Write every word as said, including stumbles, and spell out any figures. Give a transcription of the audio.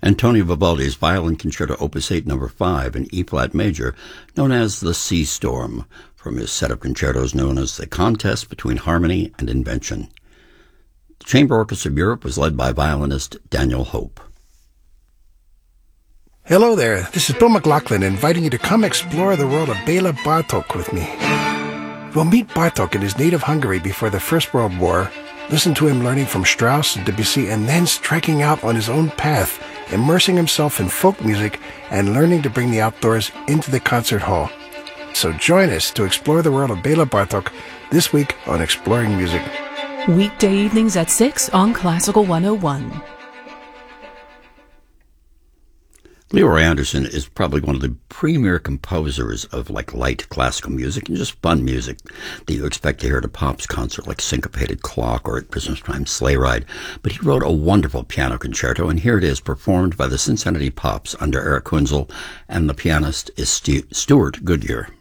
Antonio Vivaldi's Violin Concerto Opus eight number five in E-flat major, known as the Sea Storm, from his set of concertos known as The Contest Between Harmony and Invention. The Chamber Orchestra of Europe was led by violinist Daniel Hope. Hello there, this is Bill McLaughlin inviting you to come explore the world of Bela Bartok with me. We'll meet Bartok in his native Hungary before the First World War, listen to him learning from Strauss and Debussy, and then striking out on his own path, immersing himself in folk music and learning to bring the outdoors into the concert hall. So join us to explore the world of Bela Bartok this week on Exploring Music. Weekday evenings at six on Classical one oh one. Leroy Anderson is probably one of the premier composers of like light classical music and just fun music that you expect to hear at a Pops concert like Syncopated Clock or at Christmas Time Sleigh Ride. But he wrote a wonderful piano concerto, and here it is performed by the Cincinnati Pops under Eric Kunzel, and the pianist is Stu- Stuart Goodyear.